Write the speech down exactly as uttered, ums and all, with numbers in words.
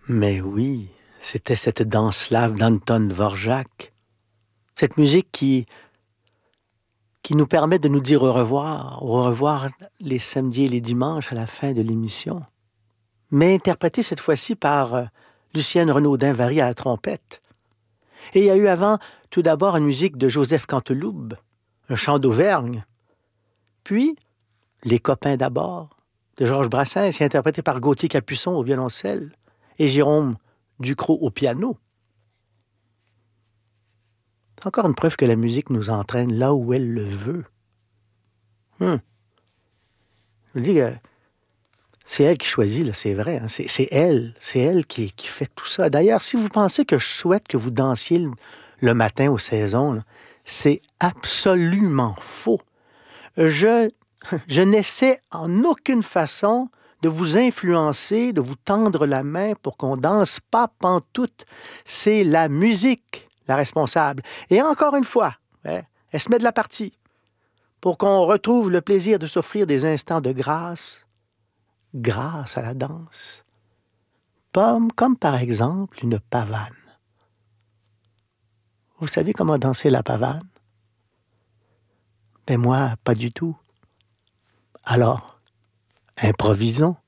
Mais oui, c'était cette danse slave d'Anton Dvorak. Cette musique qui, qui nous permet de nous dire au revoir, au revoir les samedis et les dimanches à la fin de l'émission. Mais interprétée cette fois-ci par euh, Lucienne Renaudin-Vary à la trompette. Et il y a eu avant, tout d'abord, une musique de Joseph Canteloube, un chant d'Auvergne. Puis, Les copains d'abord, de Georges Brassens, interprété par Gauthier Capuçon au violoncelle et Jérôme Ducrot au piano. C'est encore une preuve que la musique nous entraîne là où elle le veut. Hum. Je vous dis que c'est elle qui choisit, là, c'est vrai. Hein? C'est, c'est elle, c'est elle qui, qui fait tout ça. D'ailleurs, si vous pensez que je souhaite que vous dansiez le, le matin aux saisons, là, c'est absolument faux. Je, je n'essaie en aucune façon de vous influencer, de vous tendre la main pour qu'on danse pas pantoute. C'est la musique, la responsable. Et encore une fois, hein, elle se met de la partie pour qu'on retrouve le plaisir de s'offrir des instants de grâce, grâce à la danse. Comme, comme par exemple une pavane. Vous savez comment danser la pavane? Ben moi, pas du tout. Alors, improvisons.